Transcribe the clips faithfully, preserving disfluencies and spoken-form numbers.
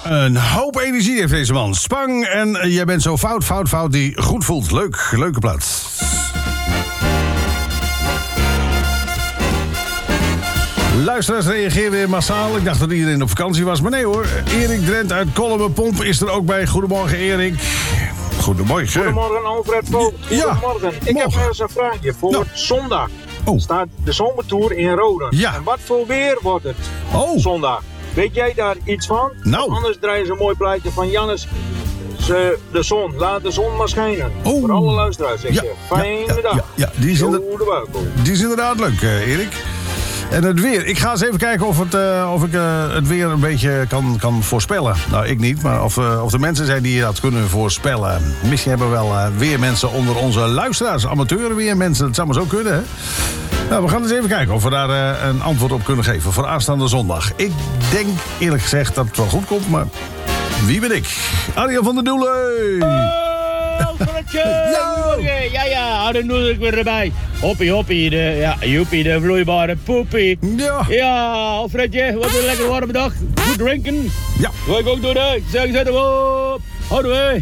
Een hoop energie heeft deze man. Spang en uh, jij bent zo fout, fout, fout die goed voelt. Leuk, leuke plaats. Luisteraars reageerden weer massaal. Ik dacht dat iedereen op vakantie was, maar nee hoor. Erik Drent uit Kollenpomp is er ook bij. Goedemorgen Erik. Goedemorgen. Goedemorgen Alfred Poot. Goedemorgen. Ja, ik heb ergens een vraagje voor nou. zondag. Oh. Staat de zomertour in Roden. Ja. En wat voor weer wordt het Oh. zondag? Weet jij daar iets van? Nou. Of anders draaien ze een mooi plaatje van Jannes. Ze, de zon, laat de zon maar schijnen. Oh. Voor alle luisteraars, zeg Ja, je. ja, Fijne ja, dag. ja, ja, die is inderdaad- Goede welkom. Die is inderdaad leuk, uh, Erik. En het weer. Ik ga eens even kijken of, het, uh, of ik uh, het weer een beetje kan, kan voorspellen. Nou, ik niet, maar of, uh, of er mensen zijn die dat kunnen voorspellen. Misschien hebben we wel uh, weermensen onder onze luisteraars. Amateur weermensen, dat zou maar zo kunnen, hè? Nou, we gaan eens even kijken of we daar uh, een antwoord op kunnen geven voor aanstaande zondag. Ik denk eerlijk gezegd dat het wel goed komt, maar wie ben ik? Arjan van der Doelen! Alfredje! Ja, ja, dan doe ik weer erbij. Hoppie, hoppie, de, ja, joepie, de vloeibare poepie. Ja. Ja, Alfredje, wat een lekker warme dag. Goed drinken. Ja. Wil ik ook doen, hè? Ik zeg, zet hem op. Houden we.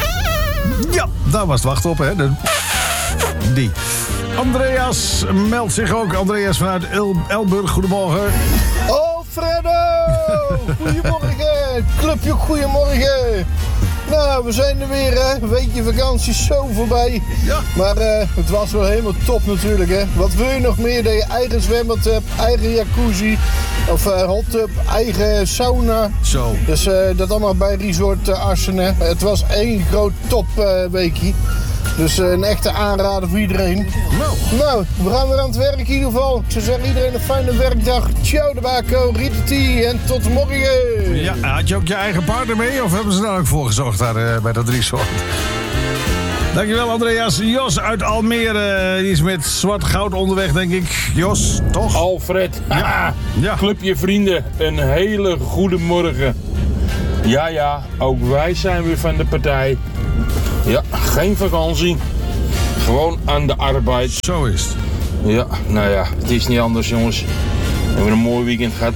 Ja, daar was het wachten op, hè? De... Die. Andreas meldt zich ook. Andreas vanuit El- Elburg, goedemorgen. Alfredo! Goedemorgen! Clubje, goedemorgen! Nou, we zijn er weer, hè. Een weekje vakantie is zo voorbij. Ja. Maar uh, het was wel helemaal top natuurlijk, hè. Wat wil je nog meer? Dat je eigen zwembad hebt, eigen jacuzzi of uh, hot tub, eigen sauna. Zo. Dus uh, dat allemaal bij Resort uh, Assen, hè. Het was één groot top uh, weekje. Dus uh, een echte aanrader voor iedereen. Nou. Nou, we gaan weer aan het werk in ieder geval. Ik zou zeggen, iedereen een fijne werkdag. Ciao de Baco, Rita en tot morgen. Ja, had je ook je eigen partner mee of hebben ze daar ook voor gezorgd daar, uh, bij dat resort? Dankjewel Andreas. Jos uit Almere, die is met zwart goud onderweg denk ik. Jos, toch? Alfred, Ja. Ja. Clubje vrienden, een hele goede morgen. Ja, ja, ook wij zijn weer van de partij. Ja, geen vakantie. Gewoon aan de arbeid. Zo is het. Ja, nou ja, het is niet anders jongens. We hebben een mooi weekend gehad.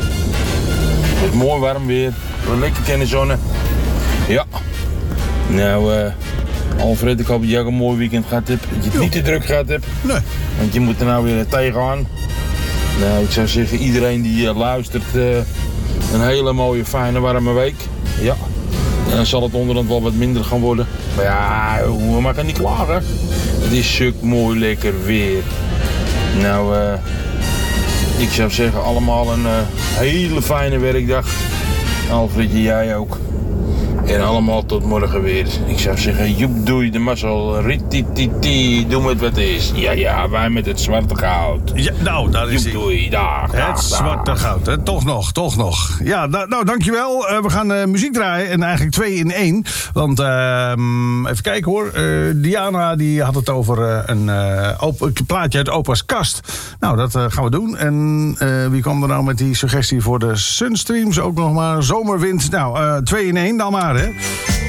Het is mooi warm weer. We lekker kennen zonnen. Ja. Nou, uh, Alfred, ik hoop dat jij ook een mooi weekend gehad hebt. Dat je het niet te druk gehad hebt. Nee. Want je moet er nou weer tegenaan. Nou, ik zou zeggen, iedereen die uh, luistert, uh, een hele mooie, fijne, warme week. Ja. En dan zal het onderhand wel wat minder gaan worden. Maar ja, we mogen niet klagen. Het is suk mooi, lekker weer. Nou, uh, ik zou zeggen, allemaal een uh, hele fijne werkdag. Alfredje, jij ook. En allemaal tot morgen weer. Ik zou zeggen, joep doei de mazzel. Ritititi, doe met wat is. Ja, ja, wij met het zwarte goud. Ja, nou, daar is Joep hij. doei, dag, dag, Het dag. zwarte goud, hè? Toch nog, toch nog. Ja, nou, nou dankjewel. Uh, we gaan uh, muziek draaien en eigenlijk twee in één. Want, uh, even kijken hoor. Uh, Diana die had het over uh, een uh, op- plaatje uit opa's kast. Nou, dat uh, gaan we doen. En uh, wie kwam er nou met die suggestie voor de Sunstreams? Ook nog maar zomerwind. Nou, uh, twee in één dan maar, hè.